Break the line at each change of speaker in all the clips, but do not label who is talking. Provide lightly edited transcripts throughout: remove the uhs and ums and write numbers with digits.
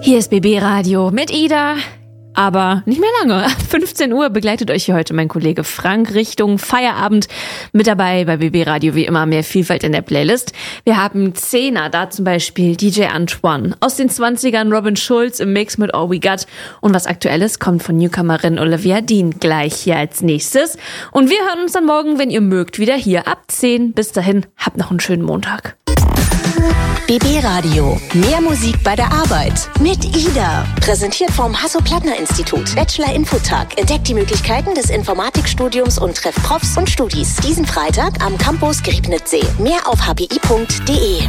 Hier ist BB Radio mit Ida, aber nicht mehr lange. 15 Uhr begleitet euch hier heute mein Kollege Frank Richtung Feierabend. Mit dabei bei BB Radio wie immer mehr Vielfalt in der Playlist. Wir haben 10er, da zum Beispiel DJ Antoine. Aus den 20ern Robin Schulz im Mix mit All We Got. Und was Aktuelles kommt von Newcomerin Olivia Dean gleich hier als nächstes. Und wir hören uns dann morgen, wenn ihr mögt, wieder hier ab 10. Bis dahin, habt noch einen schönen Montag.
BB Radio. Mehr Musik bei der Arbeit. Mit Ida. Präsentiert vom Hasso-Plattner-Institut. Bachelor-Infotag. Entdeckt die Möglichkeiten des Informatikstudiums und trefft Profs und Studis. Diesen Freitag am Campus Griebnitzsee. Mehr auf hpi.de.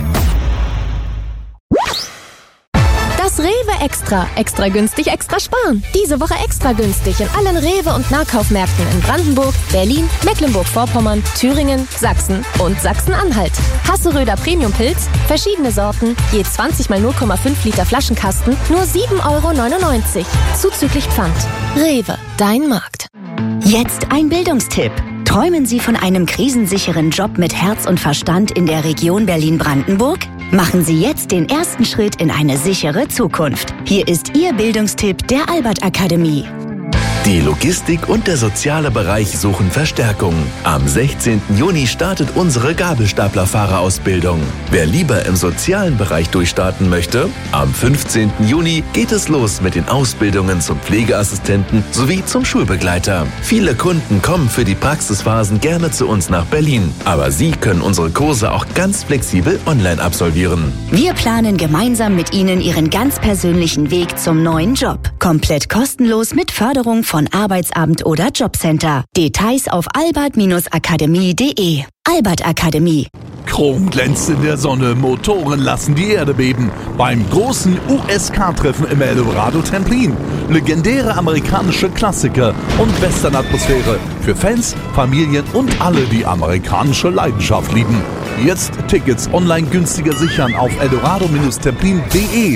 Das Rewe Extra. Extra günstig, extra sparen. Diese Woche extra günstig in allen Rewe- und Nahkaufmärkten in Brandenburg, Berlin, Mecklenburg-Vorpommern, Thüringen, Sachsen und Sachsen-Anhalt. Hasseröder Premium-Pilz, verschiedene Sorten, je 20 mal 0,5 Liter Flaschenkasten, nur 7,99 €. Zuzüglich Pfand. Rewe, dein Markt.
Jetzt ein Bildungstipp. Träumen Sie von einem krisensicheren Job mit Herz und Verstand in der Region Berlin-Brandenburg? Machen Sie jetzt den ersten Schritt in eine sichere Zukunft. Hier ist Ihr Bildungstipp der Albert-Akademie.
Die Logistik und der soziale Bereich suchen Verstärkung. Am 16. Juni startet unsere Gabelstaplerfahrerausbildung. Wer lieber im sozialen Bereich durchstarten möchte, am 15. Juni geht es los mit den Ausbildungen zum Pflegeassistenten sowie zum Schulbegleiter. Viele Kunden kommen für die Praxisphasen gerne zu uns nach Berlin, aber Sie können unsere Kurse auch ganz flexibel online absolvieren.
Wir planen gemeinsam mit Ihnen Ihren ganz persönlichen Weg zum neuen Job. Komplett kostenlos mit Förderung von Arbeitsamt oder Jobcenter. Details auf albert-akademie.de. Albert Akademie.
Chrom glänzt in der Sonne, Motoren lassen die Erde beben. Beim großen USK-Treffen im Eldorado Templin. Legendäre amerikanische Klassiker und Western-Atmosphäre für Fans, Familien und alle, die amerikanische Leidenschaft lieben. Jetzt Tickets online günstiger sichern auf eldorado-templin.de.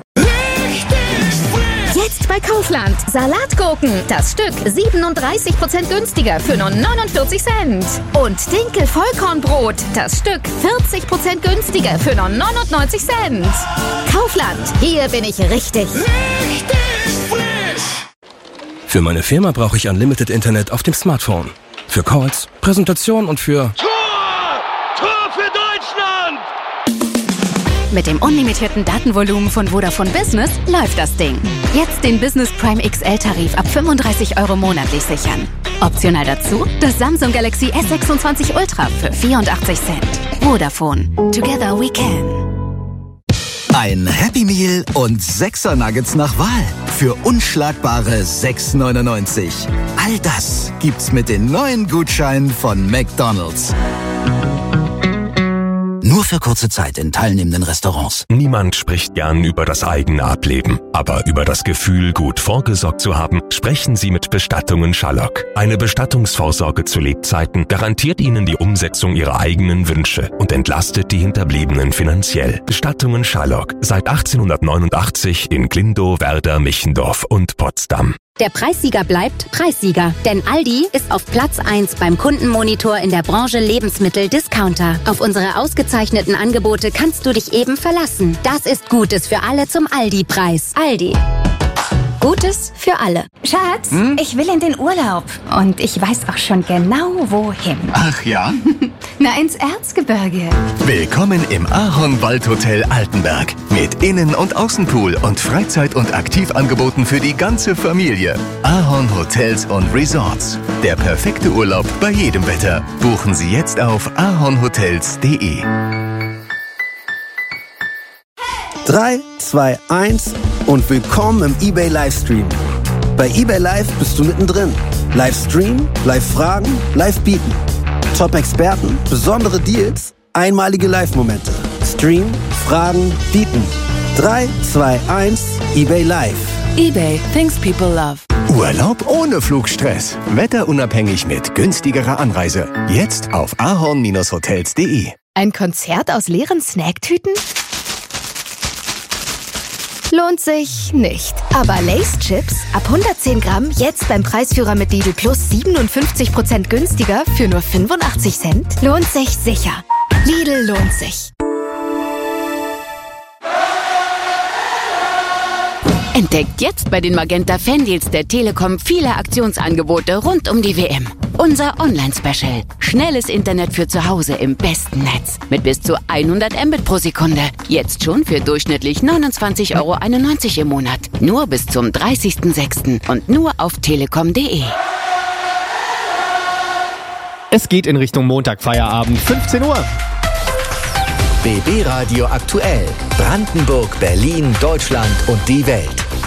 Jetzt bei Kaufland. Salatgurken. Das Stück 37% günstiger für nur 49 Cent. Und Dinkel-Vollkornbrot. Das Stück 40% günstiger für nur 99 Cent. Kaufland. Hier bin ich richtig.
Richtig frisch.
Für meine Firma brauche ich Unlimited Internet auf dem Smartphone. Für Calls, Präsentation und für...
Tor für Deutschland!
Mit dem unlimitierten Datenvolumen von Vodafone Business läuft das Ding. Jetzt den Business Prime XL-Tarif ab 35 € monatlich sichern. Optional dazu das Samsung Galaxy S26 Ultra für 84 Cent. Vodafone. Together we can.
Ein Happy Meal und 6er Nuggets nach Wahl für unschlagbare 6,99 €. All das gibt's mit den neuen Gutscheinen von McDonald's. Nur für kurze Zeit in teilnehmenden Restaurants.
Niemand spricht gern über das eigene Ableben. Aber über das Gefühl, gut vorgesorgt zu haben, sprechen Sie mit Bestattungen Schallock. Eine Bestattungsvorsorge zu Lebzeiten garantiert Ihnen die Umsetzung Ihrer eigenen Wünsche und entlastet die Hinterbliebenen finanziell. Bestattungen Schallock. Seit 1889 in Glindow, Werder, Michendorf und Potsdam.
Der Preissieger bleibt Preissieger, denn Aldi ist auf Platz 1 beim Kundenmonitor in der Branche Lebensmittel-Discounter. Auf unsere ausgezeichneten Angebote kannst du dich eben verlassen. Das ist Gutes für alle zum Aldi-Preis. Aldi. Gutes für alle.
Schatz, ich will in den Urlaub. Und ich weiß auch schon genau, wohin.
Ach ja?
Na, ins Erzgebirge.
Willkommen im Ahorn Waldhotel Altenberg. Mit Innen- und Außenpool und Freizeit- und Aktivangeboten für die ganze Familie. Ahorn Hotels und Resorts. Der perfekte Urlaub bei jedem Wetter. Buchen Sie jetzt auf ahornhotels.de.
3, 2, 1 und willkommen im eBay Livestream. Bei eBay Live bist du mittendrin. Livestream, Live-Fragen, Live-Bieten. Top-Experten, besondere Deals, einmalige Live-Momente. Stream, Fragen, Bieten. 3, 2, 1, eBay Live.
eBay, things people love.
Urlaub ohne Flugstress. Wetterunabhängig mit günstigerer Anreise. Jetzt auf ahorn-hotels.de.
Ein Konzert aus leeren Snacktüten? Lohnt sich nicht. Aber Lay's Chips ab 110 Gramm jetzt beim Preisführer mit Lidl Plus 57% günstiger für nur 85 Cent? Lohnt sich sicher. Lidl lohnt sich.
Entdeckt jetzt bei den Magenta Fandeals der Telekom viele Aktionsangebote rund um die WM. Unser Online-Special. Schnelles Internet für zu Hause im besten Netz. Mit bis zu 100 Mbit pro Sekunde. Jetzt schon für durchschnittlich 29,91 € im Monat. Nur bis zum 30.06. und nur auf telekom.de.
Es geht in Richtung Montag, Feierabend, 15 Uhr.
BB Radio aktuell. Brandenburg, Berlin, Deutschland und die Welt.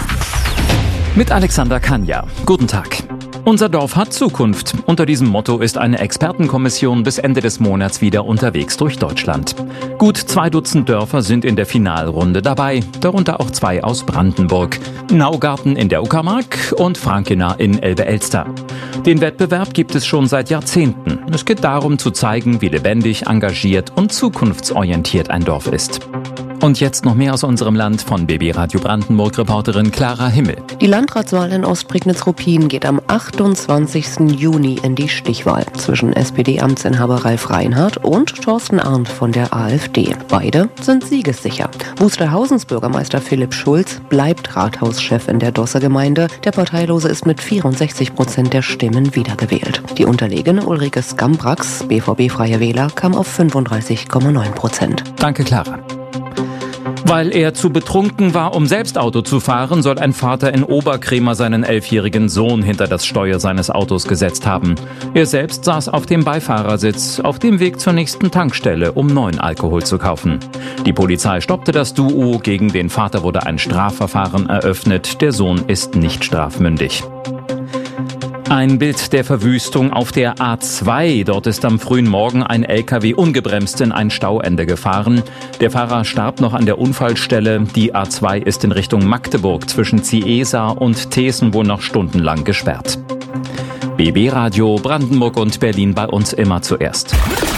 Mit Alexander Kanja. Guten Tag. Unser Dorf hat Zukunft. Unter diesem Motto ist eine Expertenkommission bis Ende des Monats wieder unterwegs durch Deutschland. Gut 2 Dutzend Dörfer sind in der Finalrunde dabei, darunter auch 2 aus Brandenburg. Naugarten in der Uckermark und Frankena in Elbe-Elster. Den Wettbewerb gibt es schon seit Jahrzehnten. Es geht darum zu zeigen, wie lebendig, engagiert und zukunftsorientiert ein Dorf ist. Und jetzt noch mehr aus unserem Land von BB Radio Brandenburg-Reporterin Clara Himmel.
Die Landratswahl in Ostprignitz-Ruppin geht am 28. Juni in die Stichwahl zwischen SPD-Amtsinhaber Ralf Reinhardt und Thorsten Arndt von der AfD. Beide sind siegessicher. Wusterhausens Bürgermeister Philipp Schulz bleibt Rathauschef in der Dosser Gemeinde. Der Parteilose ist mit 64% der Stimmen wiedergewählt. Die unterlegene Ulrike Skambrax, BVB-freie Wähler, kam auf 35,9%.
Danke, Clara. Weil er zu betrunken war, um selbst Auto zu fahren, soll ein Vater in Oberkremer seinen 11-jährigen Sohn hinter das Steuer seines Autos gesetzt haben. Er selbst saß auf dem Beifahrersitz, auf dem Weg zur nächsten Tankstelle, um neuen Alkohol zu kaufen. Die Polizei stoppte das Duo, gegen den Vater wurde ein Strafverfahren eröffnet, der Sohn ist nicht strafmündig. Ein Bild der Verwüstung auf der A2. Dort ist am frühen Morgen ein LKW ungebremst in ein Stauende gefahren. Der Fahrer starb noch an der Unfallstelle. Die A2 ist in Richtung Magdeburg zwischen Ciesa und Thesen wohl noch stundenlang gesperrt. BB Radio Brandenburg und Berlin bei uns immer zuerst.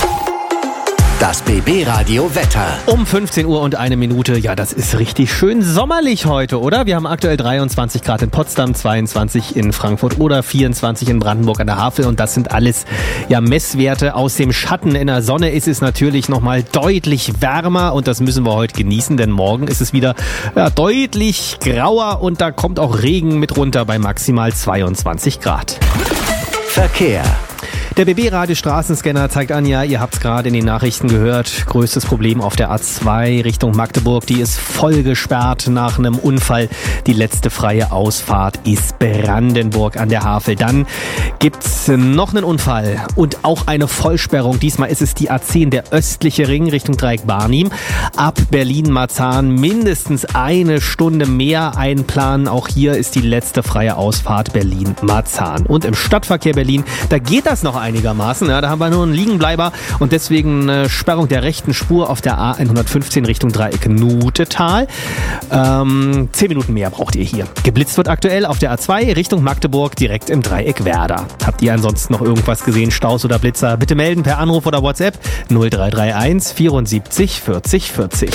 Das BB Radio Wetter.
Um 15 Uhr und 1 Minute. Ja, das ist richtig schön sommerlich heute, oder? Wir haben aktuell 23 Grad in Potsdam, 22 in Frankfurt oder 24 in Brandenburg an der Havel. Und das sind alles ja Messwerte aus dem Schatten. In der Sonne ist es natürlich nochmal deutlich wärmer und das müssen wir heute genießen, denn morgen ist es wieder deutlich grauer und da kommt auch Regen mit runter bei maximal 22 Grad.
Verkehr.
Der BB-Radio-Straßenscanner zeigt an, ja, ihr habt es gerade in den Nachrichten gehört, größtes Problem auf der A2 Richtung Magdeburg, die ist voll gesperrt nach einem Unfall. Die letzte freie Ausfahrt ist Brandenburg an der Havel. Dann gibt's noch einen Unfall und auch eine Vollsperrung. Diesmal ist es die A10, der östliche Ring Richtung Dreieck Barnim. Ab Berlin-Marzahn mindestens 1 Stunde mehr einplanen. Auch hier ist die letzte freie Ausfahrt Berlin-Marzahn. Und im Stadtverkehr Berlin, da geht das noch einigermaßen. Ja, da haben wir nur einen Liegenbleiber und deswegen eine Sperrung der rechten Spur auf der A115 Richtung Dreieck Nutetal. 10 Minuten mehr braucht ihr hier. Geblitzt wird aktuell auf der A2 Richtung Magdeburg direkt im Dreieck Werder. Habt ihr ansonsten noch irgendwas gesehen, Staus oder Blitzer? Bitte melden per Anruf oder WhatsApp 0331 74 40 40.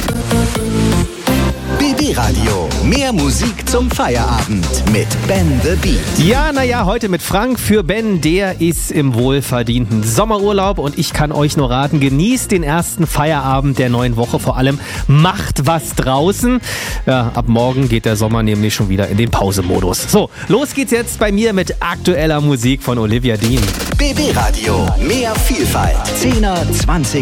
BB Radio. Mehr Musik zum Feierabend mit Ben the Beat.
Ja, naja, heute mit Frank für Ben. Der ist im wohlverdienten Sommerurlaub und ich kann euch nur raten, genießt den ersten Feierabend der neuen Woche. Vor allem macht was draußen. Ja, ab morgen geht der Sommer nämlich schon wieder in den Pausemodus. So, los geht's jetzt bei mir mit aktueller Musik von Olivia Dean.
BB Radio. Mehr Vielfalt. 10er, 20er.